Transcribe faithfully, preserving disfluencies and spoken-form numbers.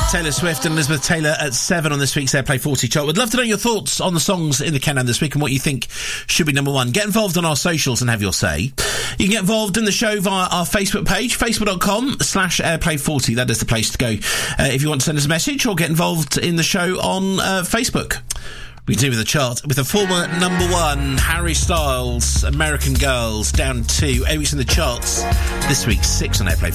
Taylor Swift and Elizabeth Taylor at seven on this week's Airplay forty chart. We'd love to know your thoughts on the songs in the countdown this week and what you think should be number one. Get involved on our socials and have your say. You can get involved in the show via our Facebook page, facebook.com slash Airplay40. That is the place to go uh, if you want to send us a message or get involved in the show on uh, Facebook. We continue with the chart with the former number one, Harry Styles, American Girls, down to eight weeks in the charts. This week, six on Airplay.